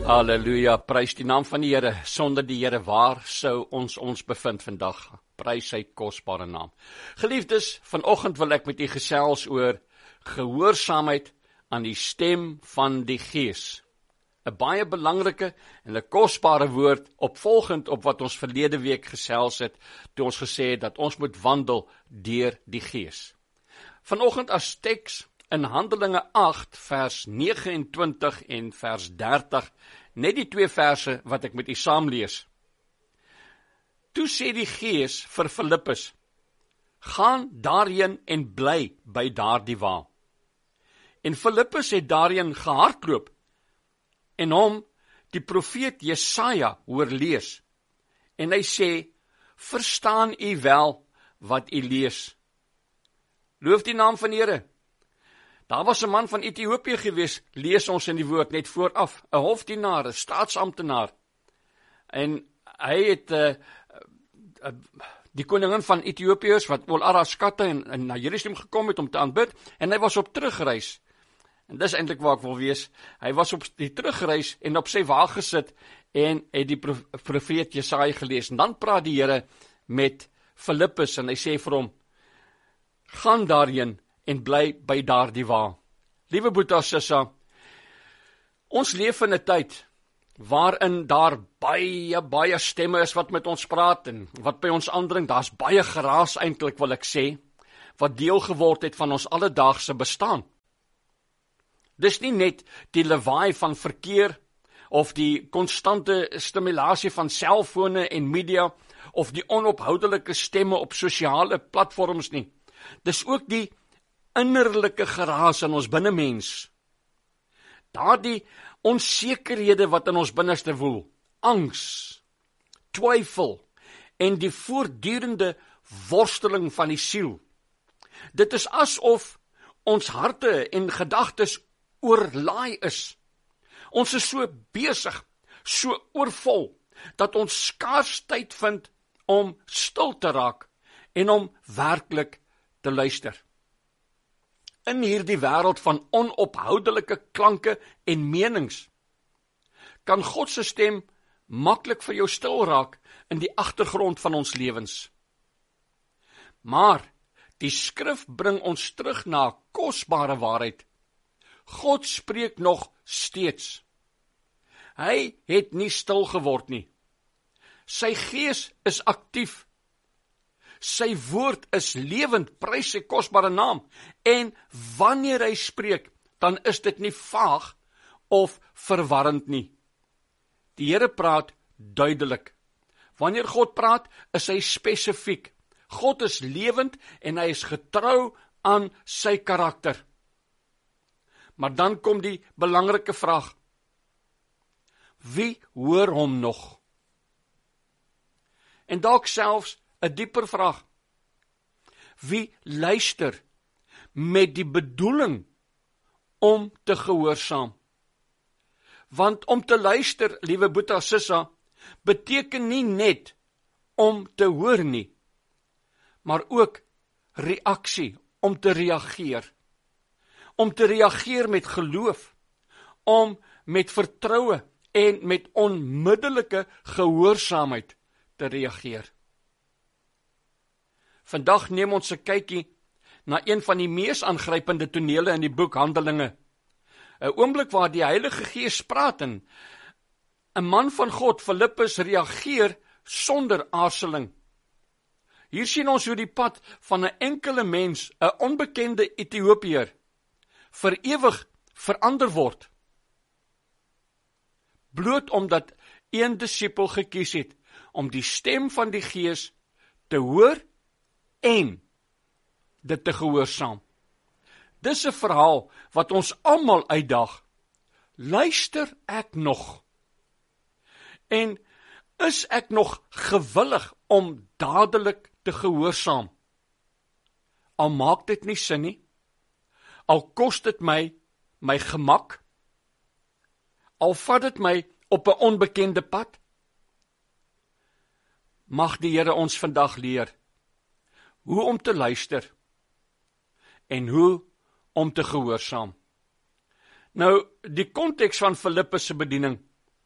Halleluja, prys die naam van die Here. Sonder die Here, waar sou ons bevind vandag? Prys sy kosbare naam. Geliefdes, vanoggend wil ek met u gesels oor gehoorsaamheid aan die stem van die Gees. 'n Baie belangrike en 'n kosbare woord, opvolgend op wat ons verlede week gesels het, toe ons gesê het dat ons moet wandel deur die Gees. Vanoggend as teks in Handelinge 8 vers 29 en vers 30, net die twee verse wat ek met u saam lees. Toe sê die Gees vir Filippus, gaan daarheen en bly by daardie wa. En Filippus het daarheen gehardloop en hom die profeet Jesaja hoor lees. En hy sê, verstaan u wel wat u lees? Loof die naam van die Here. Daar was 'n man van Ethiopië gewees, lees ons in die woord net vooraf, 'n hofdienaar, 'n staatsamptenaar. En hy het die koningin van Ethiopiërs, wat Ol Araskatte en na Jerusalem gekom het om te aanbid, en hy was op terugreis. En dis eintlik waar ek wil wees. Hy was op die terugreis en op sy wa gesit en het die profeet Jesaja gelees. En dan praat die Here met Filippus en hy sê vir hom, gaan daarheen en bly by daardie wa. Liewe Boeta Sissa, ons leef in 'n tyd waarin daar baie stemme is wat met ons praat en wat by ons aandring. Daar's baie geraas eintlik, wil ek sê, wat deel geword het van ons alledaagse bestaan. Dis nie net die lawaai van verkeer of die konstante stimulasie van selfone en media of die onophoudelike stemme op sosiale platforms nie. Dis ook die innerlike geraas in ons binnemens. Daardie onsekerhede wat in ons binneste woel, angs, twyfel en die voortdurende worsteling van die siel. Dit is asof ons harte en gedagtes oorlaai is. Ons is so besig, so oorvol, dat ons skaars tyd vind om stil te raak en om werklik te luister. In hierdie wêreld van onophoudelike klanke en menings, kan God se stem maklik vir jou stil raak in die agtergrond van ons lewens. Maar die skrif bring ons terug na 'n kosbare waarheid. God spreek nog steeds. Hy het nie stil geword nie. Sy Gees is aktief. Sy woord is lewend, prys sy kosbare naam. En wanneer hy spreek, dan is dit nie vaag of verwarrend nie. Die Here praat duidelik. Wanneer God praat, is hy spesifiek. God is lewend en hy is getrou aan sy karakter. Maar dan kom die belangrike vraag. Wie hoor hom nog? En dalk selfs 'n dieper vraag. Wie luister met die bedoeling om te gehoorsaam? Want om te luister, liewe Boeta Sissa, beteken nie net om te hoor nie, maar ook reaksie, om te reageer. Om te reageer met geloof, om met vertroue en met onmiddellike gehoorsaamheid te reageer. Vandag neem ons 'n kykie na een van die mees aangrypende tonele in die boek Handelinge. 'n Oomblik waar die Heilige Gees praat en 'n man van God, Filippus, reageer sonder aarseling. Hier sien ons hoe die pad van 'n enkele mens, 'n onbekende Ethiopiër, vir ewig verander word. Bloot omdat een disipel gekies het om die stem van die Gees te hoor en dit te gehoorsaam. Dis 'n verhaal wat ons almal uitdaag. Luister ek nog? En is ek nog gewillig om dadelik te gehoorsaam? Al maak dit nie sin nie, al kos dit my gemak, al vat dit my op 'n onbekende pad. Mag die Here ons vandag leer hoe om te luister en hoe om te gehoorsaam. Nou, die konteks van Filippus se bediening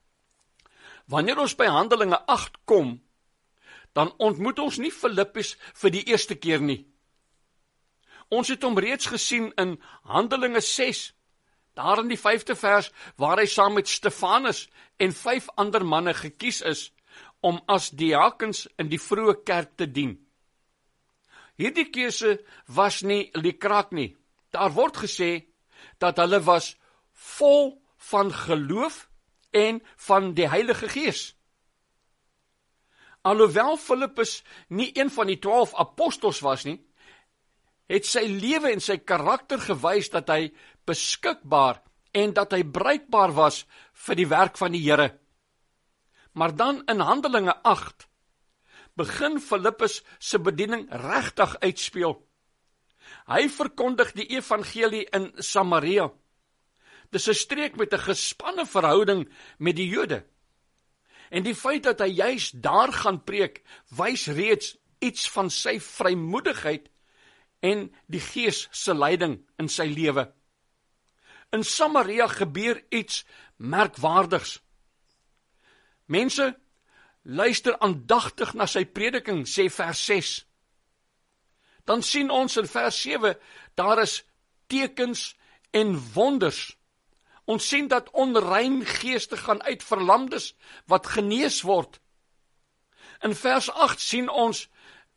Wanneer ons by Handelinge 8 kom, dan ontmoet ons nie Filippus vir die eerste keer nie. Ons het hom reeds gesien in Handelinge 6, daar in die 5de vers, waar hy saam met Stefanus en 5 ander manne gekies is, om as diakens in die vroeë kerk te dien. Hierdie keuse was nie liekraak nie. Daar word gesê, dat hulle was vol van geloof en van die Heilige Gees. Alhoewel Filippus nie een van die 12 apostels was nie, het sy lewe en sy karakter gewys dat hy beskikbaar en dat hy bruikbaar was vir die werk van die Here. Maar dan in Handelinge 8 begin Filippus se bediening regtig uitspeel. Hy verkondig die evangelie in Samaria. Dis 'n streek met 'n gespanne verhouding met die Jode. En die feit dat hy juis daar gaan preek, wys reeds iets van sy vrymoedigheid en die Gees se leiding in sy lewe. In Samaria gebeur iets merkwaardigs. Mense luister aandagtig na sy prediking, sê vers 6. Dan sien ons in vers 7, daar is tekens en wonders. Ons sien dat onrein geeste gaan uit verlamdes wat genees word. In vers 8 sien ons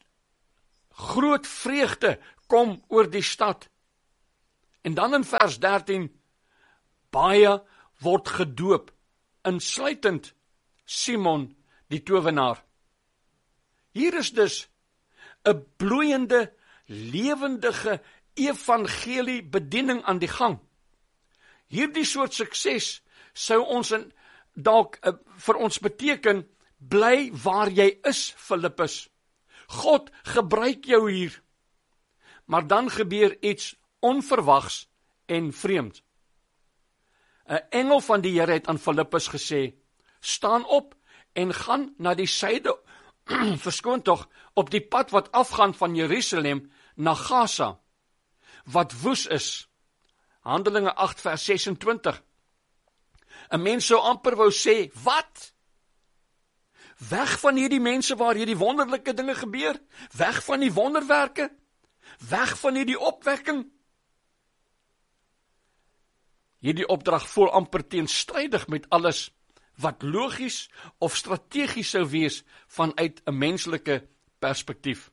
groot vreugde kom oor die stad. En dan in vers 13, baie word gedoop, insluitend Simon die towenaar. Hier is dus 'n bloeiende, lewendige evangelie bediening aan die gang. Hierdie soort sukses sou ons dalk vir ons beteken, bly waar jy is, Filippus. God gebruik jou hier. Maar dan gebeur iets onverwags en vreemd. 'n Engel van die Here het aan Filippus gesê, staan op en gaan na die suide, verskoon tog, op die pad wat afgaan van Jerusalem na Gaza, wat woes is. Handelinge 8 vers 26. 'n Mens sou amper wou sê, wat? Weg van hierdie mense waar hierdie wonderlike dinge gebeur, weg van die wonderwerke, weg van hierdie opwekking. Hierdie opdrag voel amper teenstrydig met alles wat logies of strategies sou wees vanuit 'n menslike perspektief.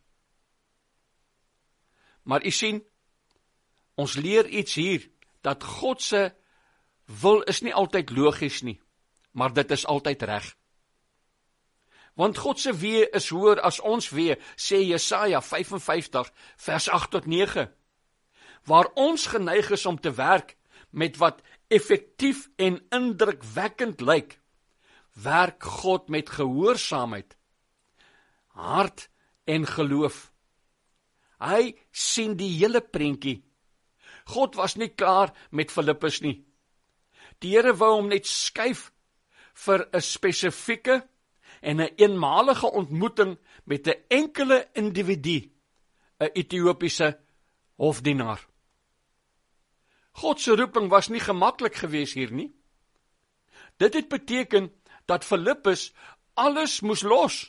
Maar u sien, ons leer iets hier, dat God se wil is nie altyd logies nie, maar dit is altyd reg. Want God se weë is hoër as ons weë, sê Jesaja 55 vers 8 tot 9. Waar ons geneig is om te werk met wat effektief en indrukwekkend lyk, werk God met gehoorsaamheid, hart en geloof. Hy sien die hele prentjie. God was nie klaar met Filippus nie. Die Here wou hom net skuif vir 'n spesifieke en 'n eenmalige ontmoeting met 'n enkele individu, 'n Ethiopiese hofdienaar. God se roeping was nie gemaklik gewees hier nie. Dit het beteken dat Filippus alles moes los.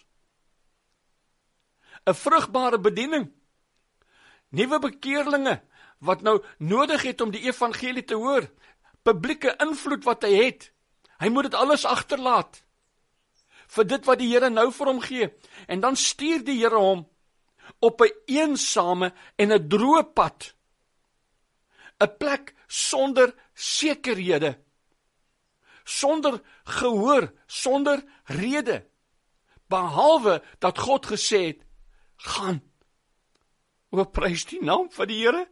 'n Vrugbare bediening, nuwe bekeerlinge wat nou nodig het om die evangelie te hoor, publieke invloed wat hy het. Hy moet dit alles agterlaat vir dit wat die Here nou vir hom gee. En dan stuur die Here hom op 'n eensame en 'n droë pad, 'n plek sonder sekerhede, sonder gehoor, sonder rede, behalwe dat God gesê het, gaan. O, prys die naam van die Here.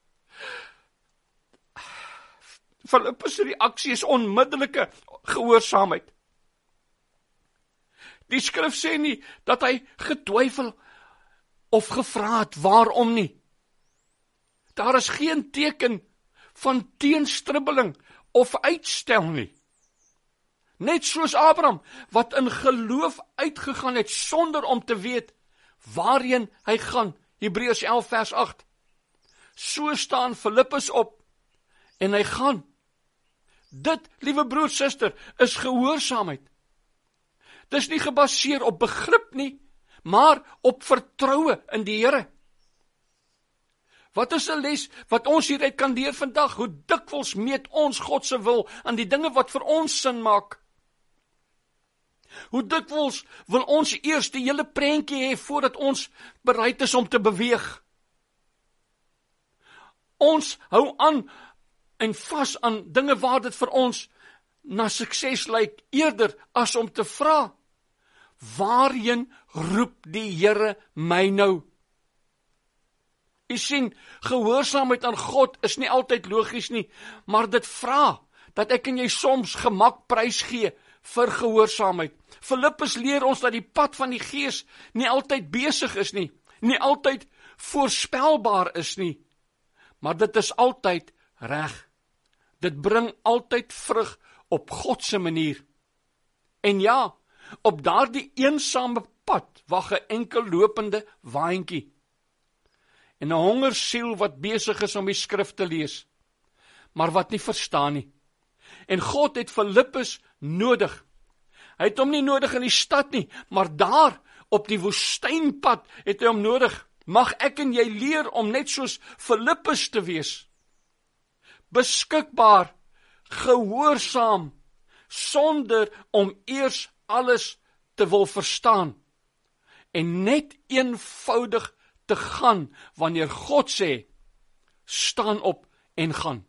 Filippus se reaksie is onmiddellike gehoorsaamheid. Die skrif sê nie dat hy getwyfel of gevra het waarom nie. Daar is geen teken van teenstribbeling of uitstel nie. Net soos Abraham, wat in geloof uitgegaan het sonder om te weet waarheen hy gaan. Hebreërs 11 vers 8. So staan Filippus op en hy gaan. Dit, liewe broer, suster, is gehoorsaamheid. Dis nie gebaseer op begrip nie, maar op vertroue in die Here. Wat is 'n les wat ons hieruit kan leer vandag? Hoe dikwels meet ons God se wil aan die dinge wat vir ons sin maak? Hoe dikwels wil ons eers die hele prentjie hê voordat ons bereid is om te beweeg? Ons hou aan en vas aan dinge waar dit vir ons na sukses lyk, eerder as om te vra, waarheen roep die Here my nou? U sien, gehoorsaamheid aan God is nie altyd logies nie, maar dit vra dat ek en jy soms gemak prys gee vir gehoorsaamheid. Filippus leer ons dat die pad van die Gees nie altyd besig is nie, nie altyd voorspelbaar is nie, maar dit is altyd reg. Dit bring altyd vrug op God se manier. En ja, op daardie eensame pad wag 'n enkel lopende waantjie en 'n hongersiel wat besig is om die skrif te lees, maar wat nie verstaan nie. En God het Filippus nodig. Hy het hom nie nodig in die stad nie, maar daar op die woestynpad het hy hom nodig. Mag ek en jy leer om net soos Filippus te wees. Beskikbaar, gehoorsaam, sonder om eers alles te wil verstaan. En net eenvoudig te gaan wanneer God sê, staan op en gaan.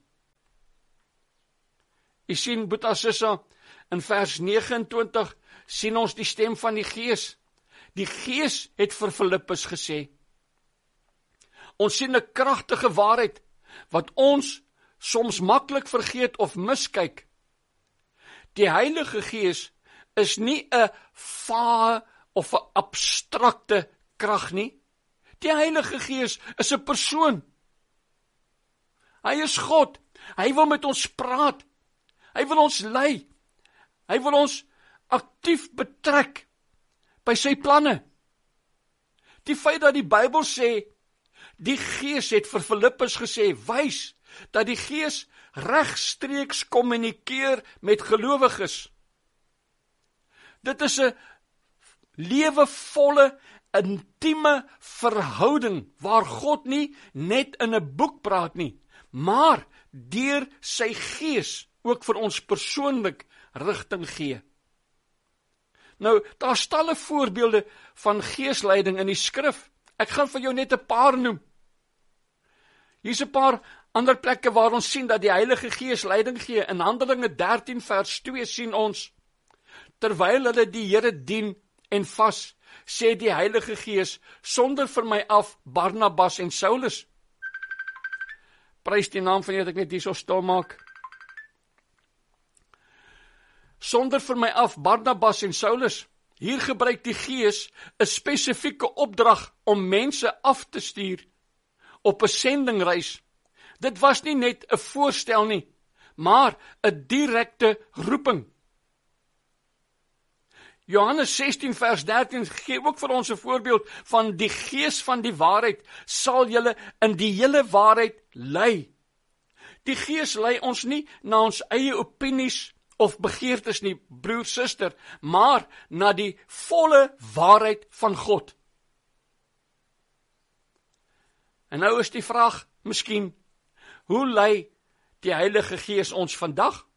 U sien, Boeta Sissa, in vers 29 sien ons die stem van die Gees. Die Gees het vir Filippus gesê. Ons sien 'n kragtige waarheid wat ons soms maklik vergeet of miskyk. Die Heilige Gees is nie 'n vae of 'n abstrakte krag nie. Die Heilige Gees is 'n persoon. Hy is God. Hy wil met ons praat. Hy wil ons lei. Hy wil ons aktief betrek by sy planne. Die feit dat die Bybel sê, die Gees het vir Filippus gesê, wys dat die Gees regstreeks kommunikeer met gelowiges. Dit is 'n lewevolle, intieme verhouding waar God nie net in 'n boek praat nie, maar deur sy Gees ook vir ons persoonlik rigting gee. Nou, daar is talle voorbeelde van geesleiding in die skrif. Ek gaan vir jou net 'n paar noem. Hier's 'n paar ander plekke waar ons sien dat die Heilige Gees leiding gee. In Handelinge 13 vers 2 sien ons, terwyl hulle die Here dien en vas, sê die Heilige Gees, sonder vir my af Barnabas en Saulus. Prys die naam van die Here, ek net hierso stil maak. Sonder vir my af Barnabas en Saulus. Hier gebruik die Gees 'n spesifieke opdrag om mense af te stuur op 'n sendingreis. Dit was nie net 'n voorstel nie, maar 'n direkte roeping. Johannes 16 vers 13 gee ook vir ons 'n voorbeeld van die Gees van die waarheid sal julle in die hele waarheid lei. Die Gees lei ons nie na ons eie opinies of begeertes nie, broer, suster, maar na die volle waarheid van God. En nou is die vraag, miskien, hoe lei die Heilige Gees ons vandag?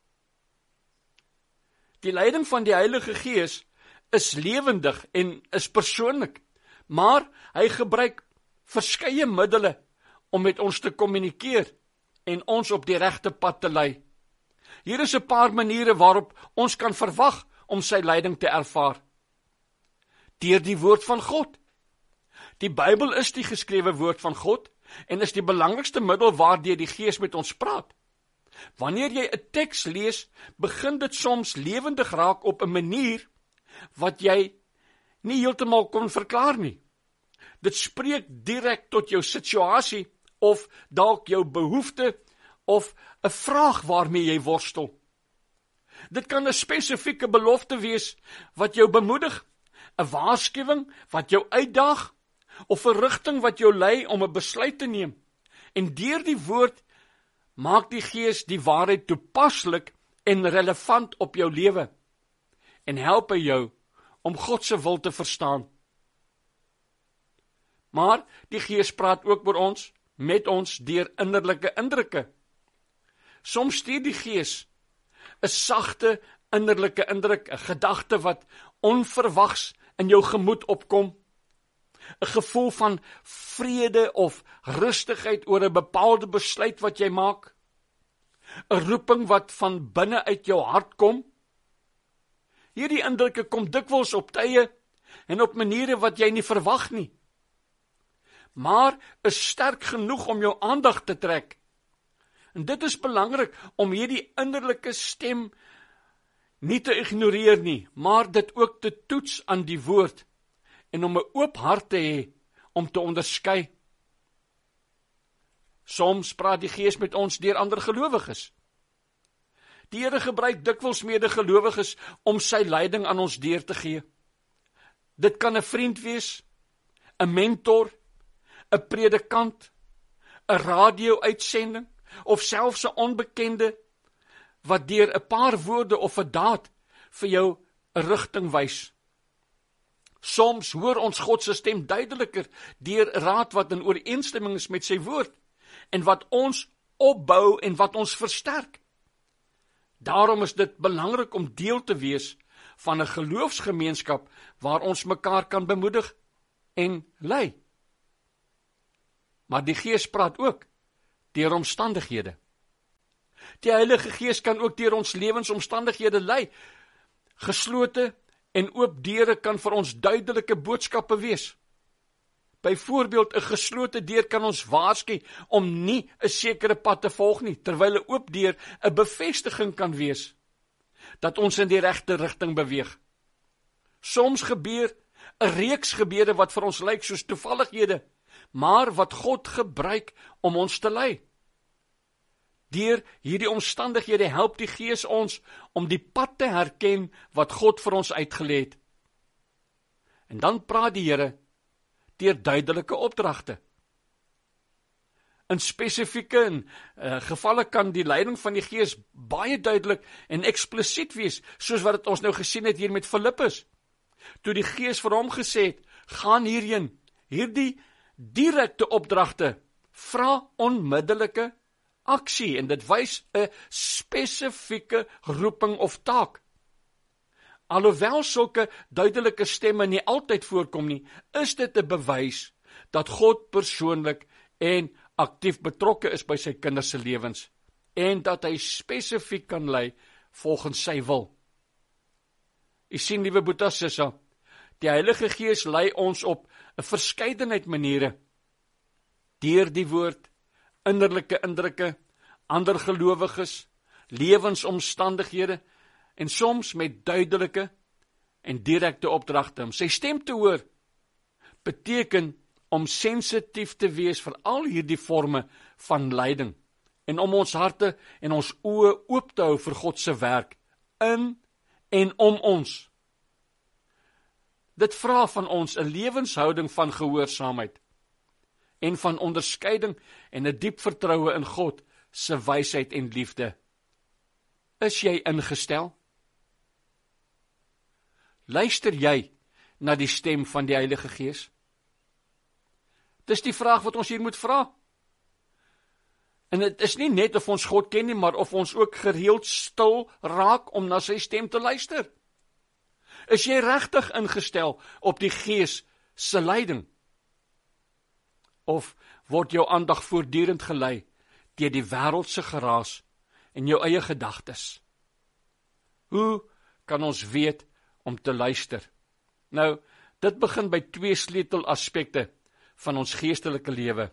Die leiding van die Heilige Gees is lewendig en is persoonlik, maar hy gebruik verskeie middele om met ons te kommunikeer en ons op die regte pad te lei. Hier is 'n paar maniere waarop ons kan verwag om sy leiding te ervaar. Deur die woord van God. Die Bybel is die geskrewe woord van God en is die belangrikste middel waardeur die Gees met ons praat. Wanneer jy 'n teks lees, begin dit soms lewendig raak op 'n manier wat jy nie heeltemal kon verklaar nie. Dit spreek direk tot jou situasie of dalk jou behoefte of 'n vraag waarmee jy worstel. Dit kan 'n spesifieke belofte wees wat jou bemoedig, 'n waarskuwing wat jou uitdaag of 'n rigting wat jou lei om 'n besluit te neem. En deur die woord maak die Gees die waarheid toepaslik en relevant op jou lewe. en help hy jou om God se wil te verstaan. Maar die Gees praat ook met ons deur innerlike indrukke. Soms stuur die Gees 'n sagte innerlike indruk, 'n gedagte wat onverwags in jou gemoed opkom, 'n gevoel van vrede of rustigheid oor 'n bepaalde besluit wat jy maak, 'n roeping wat van binne uit jou hart kom. Hierdie indrukke kom dikwels op tye en op maniere wat jy nie verwag nie, maar is sterk genoeg om jou aandag te trek. En dit is belangrik om hierdie innerlike stem nie te ignoreer nie, maar dit ook te toets aan die woord en om 'n oop hart te hê om te onderskei. Soms praat die Gees met ons deur ander gelowiges. Die Here gebruik dikwels medegelowiges om sy leiding aan ons deur te gee. Dit kan 'n vriend wees, 'n mentor, 'n predikant, 'n radio-uitsending of selfs 'n onbekende wat deur 'n paar woorde of 'n daad vir jou 'n rigting wys. Soms hoor ons God se stem duideliker deur raad wat in ooreenstemming is met sy woord en wat ons opbou en wat ons versterk. Daarom is dit belangrik om deel te wees van 'n geloofsgemeenskap waar ons mekaar kan bemoedig en lei. Maar die Gees praat ook deur omstandighede. Die Heilige Gees kan ook deur ons lewensomstandighede lei. Geslote en oop deure kan vir ons duidelike boodskappe wees. Byvoorbeeld, 'n geslote deur kan ons waarsku om nie 'n sekere pad te volg nie, terwyl 'n oop deur 'n bevestiging kan wees dat ons in die regte rigting beweeg. Soms gebeur 'n reeks gebeure wat vir ons lyk soos toevallighede, maar wat God gebruik om ons te lei. Deur hierdie omstandighede help die Gees ons om die pad te herken wat God vir ons uitgelê het. En dan praat die Here deur duidelike opdragte. In spesifieke gevalle kan die leiding van die Gees baie duidelik en eksplisiet wees, soos wat dit ons nou gesien het hier met Filippus. Toe die Gees vir hom gesê het, gaan hierheen, hierdie direkte opdragte vra onmiddellike aksie en dit wys 'n spesifieke roeping of taak. Alhoewel sulke duidelike stemme nie altyd voorkom nie, is dit 'n bewys dat God persoonlik en aktief betrokke is by sy kinders se lewens en dat hy spesifiek kan lei volgens sy wil. U sien, liewe boetie, sissa, die Heilige Gees lei ons op 'n verskeidenheid maniere, deur die woord, innerlike indrukke, ander gelowiges, lewensomstandighede en soms met duidelike en direkte opdragte. Om sy stem te hoor beteken om sensitief te wees vir al hierdie forme van leiding en om ons harte en ons oë oop te hou vir God se werk in en om ons. Dit vra van ons 'n lewenshouding van gehoorsaamheid en van onderskeiding en 'n diep vertroue in God se wysheid en liefde. Is jy ingestel? Luister jy na die stem van die Heilige Gees? Dis die vraag wat ons hier moet vra. En dit is nie net of ons God ken nie, maar of ons ook gereeld stil raak om na sy stem te luister. Is jy regtig ingestel op die Gees se leiding? Of word jou aandag voortdurend gelei deur die wêreldse geraas en jou eie gedagtes? Hoe kan ons weet om te luister? Nou, dit begin by 2 sleutelaspekte van ons geestelike lewe.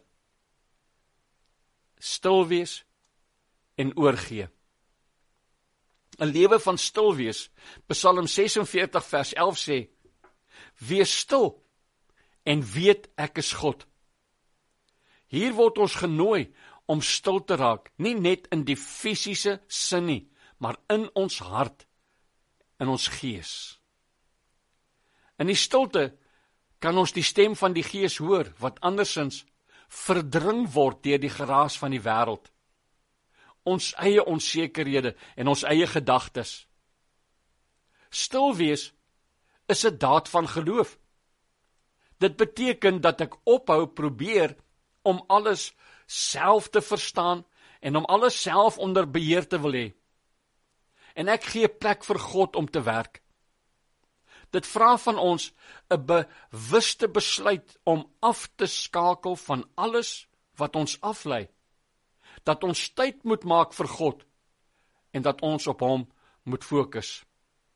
Stil wees en oorgee. 'n Lewe van stil wees, Psalm 46 vers 11 sê, wees stil en weet ek is God. Hier word ons genooi om stil te raak, nie net in die fisiese sin nie, maar in ons hart, in ons gees. In die stilte kan ons die stem van die Gees hoor, wat andersins verdring word deur die geraas van die wêreld. Ons eie onsekerhede en ons eie gedagtes. Stil wees is 'n daad van geloof. Dit beteken dat ek ophou probeer om alles self te verstaan en om alles self onder beheer te wil hê. En ek gee plek vir God om te werk. Dit vra van ons 'n bewuste besluit om af te skakel van alles wat ons aflei. Dat ons tyd moet maak vir God en dat ons op hom moet fokus.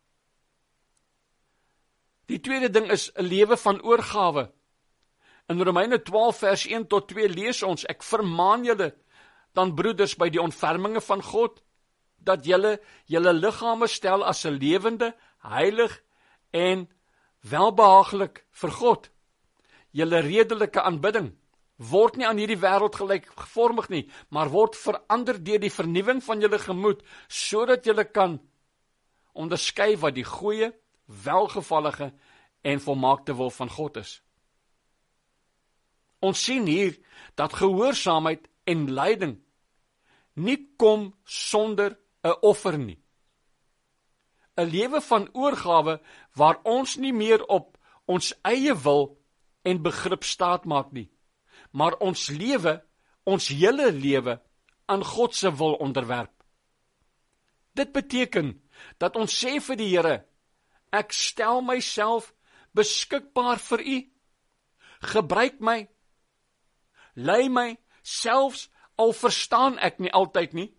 Die tweede ding is 'n lewe van oorgawe. In Romeine 12 vers 1 tot 2 lees ons: Ek vermaan julle dan broeders by die ontferminge van God, dat julle liggame stel as 'n lewende, heilig en welbehaaglik vir God. Julle redelike aanbidding. Word nie aan hierdie wêreld gelykvormig nie, maar word verander deur die vernuwing van julle gemoed, sodat julle kan onderskei wat die goeie, welgevallige en volmaakte wil van God is. Ons sien hier dat gehoorsaamheid en lyding nie kom sonder 'n offer nie. 'n lewe van oorgawe waar ons nie meer op ons eie wil en begrip staat maak nie, maar ons hele lewe aan God se wil onderwerp. Dit beteken dat ons sê vir die Here: Ek stel myself beskikbaar vir U. Gebruik my, lei my, selfs al verstaan ek nie altyd nie,